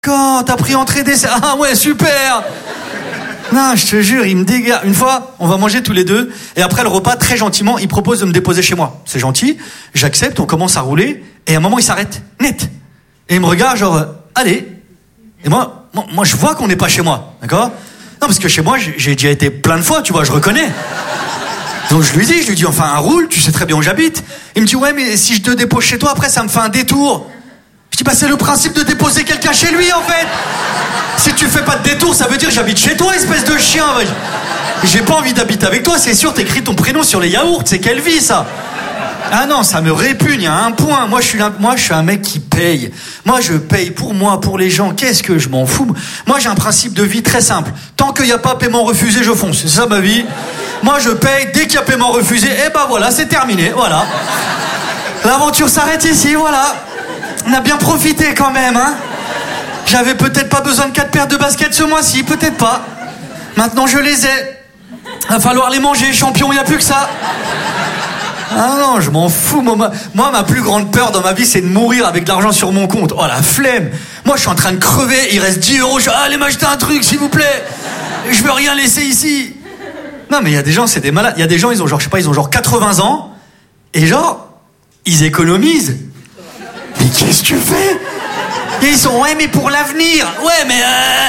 Quand t'as pris entrée dessert. Ah ouais, super. Non, je te jure, il me dégage. Une fois, on va manger tous les deux, et après le repas, très gentiment, il propose de me déposer chez moi. C'est gentil, j'accepte, on commence à rouler, et à un moment, il s'arrête, net. Et il me regarde, genre, allez. Et moi, je vois qu'on n'est pas chez moi, d'accord ? Non, parce que chez moi, j'ai déjà été plein de fois, tu vois, je reconnais. Donc je lui dis, enfin, roule, tu sais très bien où j'habite. Il me dit, ouais, mais si je te dépose chez toi, après, ça me fait un détour. Je dis, bah, c'est le principe de déposer quelqu'un chez lui, en fait. Si tu fais pas de détour, ça veut dire j'habite chez toi, espèce de chien. J'ai pas envie d'habiter avec toi, c'est sûr, t'écris ton prénom sur les yaourts, c'est quelle vie, ça? Ah non, ça me répugne à un point. Moi, je suis un mec qui paye. Moi, je paye pour moi, pour les gens. Qu'est-ce que je m'en fous? Moi, j'ai un principe de vie très simple. Tant qu'il n'y a pas paiement refusé, je fonce. C'est ça, ma vie. Moi, je paye. Dès qu'il y a paiement refusé, voilà, c'est terminé. Voilà. L'aventure s'arrête ici, voilà. On a bien profité quand même, hein. J'avais peut-être pas besoin de 4 paires de baskets ce mois-ci, peut-être pas. Maintenant, je les ai. Va falloir les manger, champion, il n'y a plus que ça. Ah non, je m'en fous. Moi, ma plus grande peur dans ma vie, c'est de mourir avec de l'argent sur mon compte. Oh, la flemme. Moi, je suis en train de crever, il reste 10 €. Allez m'acheter un truc, s'il vous plaît. Je veux rien laisser ici. Non, mais il y a des gens, c'est des malades. Il y a des gens, ils ont genre 80 ans. Et genre, ils économisent. Mais qu'est-ce que tu fais? Et ils sont, ouais, mais pour l'avenir. Ouais, mais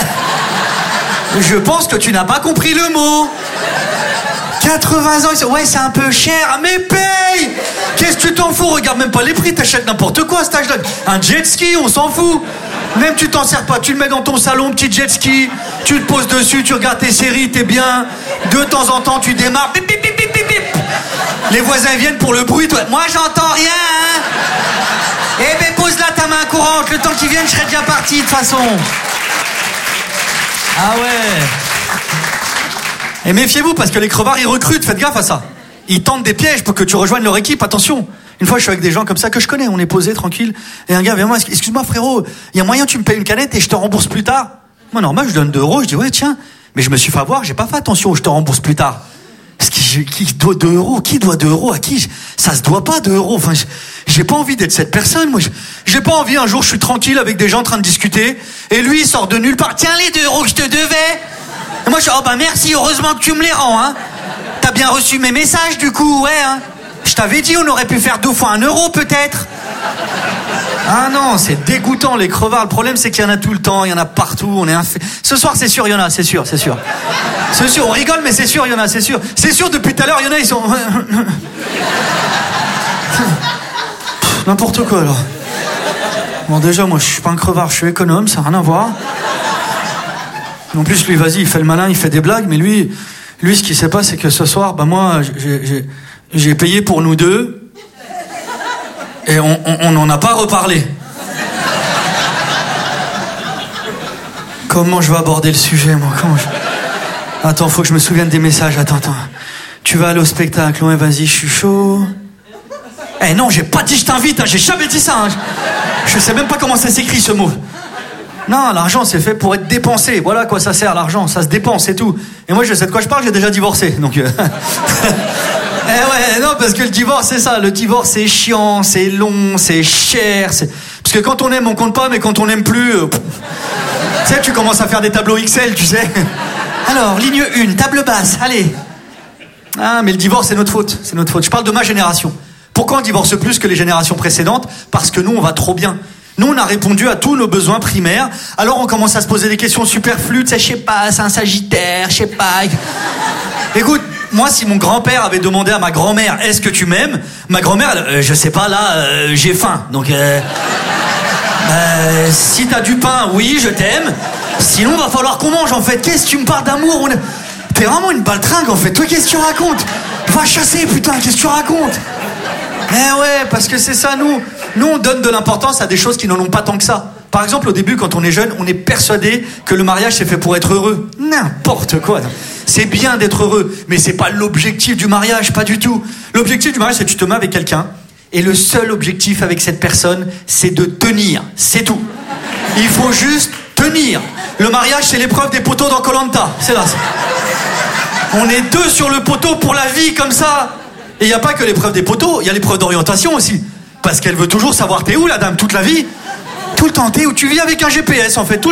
je pense que tu n'as pas compris le mot. 80 ans, ils sont, ouais, c'est un peu cher, mais paye. Qu'est-ce que tu t'en fous? Regarde même pas les prix, t'achètes n'importe quoi à cet âge-là. Un jet ski, on s'en fout. Même tu t'en sers pas, tu le mets dans ton salon, petit jet ski, tu te poses dessus, tu regardes tes séries, t'es bien. De temps en temps, tu démarres, bip, bip, bip, bip, bip, bip. Les voisins viennent pour le bruit, toi. Moi, j'entends rien, hein. Eh ben, pose là ta main courante, le temps qu'ils viennent, je serais déjà parti, de toute façon. Ah ouais. Et méfiez-vous, parce que les crevards, ils recrutent, faites gaffe à ça. Ils tentent des pièges pour que tu rejoignes leur équipe, attention. Une fois, je suis avec des gens comme ça que je connais, on est posé, tranquille, et un gars vient moi, excuse-moi frérot, il y a moyen que tu me payes une canette et je te rembourse plus tard? Moi, normal, je donne 2 €, je dis ouais, tiens, mais je me suis fait avoir, j'ai pas fait attention, je te rembourse plus tard. Parce que qui doit 2 €? Qui doit 2 € à qui? Ça se doit pas 2 €. Enfin, j'ai pas envie d'être cette personne. Moi, j'ai pas envie. Un jour, je suis tranquille avec des gens en train de discuter, et lui, il sort de nulle part. Tiens, les 2 € que je te devais. Et moi, je suis, oh bah merci, heureusement que tu me les rends, hein. T'as bien reçu mes messages, du coup, ouais, hein. Je t'avais dit, on aurait pu faire 2 fois 1 € peut-être. Ah non, c'est dégoûtant les crevards. Le problème, c'est qu'il y en a tout le temps, il y en a partout. Ce soir, c'est sûr, il y en a, c'est sûr. C'est sûr, on rigole, mais c'est sûr, il y en a, c'est sûr. C'est sûr, depuis tout à l'heure, il y en a, ils sont... N'importe quoi, alors. Bon, déjà, moi, je suis pas un crevard, je suis économe, ça n'a rien à voir. En plus, lui, vas-y, il fait le malin, il fait des blagues, mais lui, ce qu'il sait pas, c'est que ce soir, bah moi, j'ai payé pour nous deux. Et on n'en a pas reparlé. Comment je vais aborder le sujet, moi? Attends, faut que je me souvienne des messages. Attends. Tu vas aller au spectacle? Ouais, vas-y, je suis chaud. Eh non, j'ai pas dit je t'invite, hein, j'ai jamais dit ça. Hein. Je sais même pas comment ça s'écrit, ce mot. Non, l'argent, c'est fait pour être dépensé. Voilà à quoi ça sert, l'argent. Ça se dépense, c'est tout. Et moi, je sais de quoi je parle, j'ai déjà divorcé. Donc... Eh ouais, non, parce que le divorce, c'est ça. Le divorce, c'est chiant, c'est long, c'est cher. Parce que quand on aime, on compte pas, mais quand on aime plus... Tu sais, tu commences à faire des tableaux XL, tu sais. Alors, ligne 1, table basse, allez. Ah, mais le divorce, c'est notre faute. C'est notre faute. Je parle de ma génération. Pourquoi on divorce plus que les générations précédentes? Parce que nous, on va trop bien. Nous, on a répondu à tous nos besoins primaires. Alors, on commence à se poser des questions superflues. Tu sais, je sais pas, c'est un sagittaire, je sais pas. Écoute, moi, si mon grand-père avait demandé à ma grand-mère, est-ce que tu m'aimes? Ma grand-mère, je sais pas, là, j'ai faim. Donc, si t'as du pain, oui, je t'aime. Sinon, va falloir qu'on mange, en fait. Qu'est-ce que tu me parles d'amour? T'es vraiment une baltringue, en fait. Toi, qu'est-ce que tu racontes? Va chasser, putain, qu'est-ce que tu racontes? Eh ouais, parce que c'est ça, nous, on donne de l'importance à des choses qui n'en ont pas tant que ça. Par exemple, au début, quand on est jeune, on est persuadé que le mariage, c'est fait pour être heureux. N'importe quoi. C'est bien d'être heureux, mais c'est pas l'objectif du mariage, pas du tout. L'objectif du mariage, c'est que tu te mets avec quelqu'un, et le seul objectif avec cette personne, c'est de tenir. C'est tout. Il faut juste tenir. Le mariage, c'est l'épreuve des poteaux dans Koh-Lanta. C'est là. On est 2 sur le poteau pour la vie, comme ça. Et il n'y a pas que l'épreuve des poteaux, il y a l'épreuve d'orientation aussi. Parce qu'elle veut toujours savoir t'es où, la dame, toute la vie. tout le temps, où tu vis avec un GPS en fait.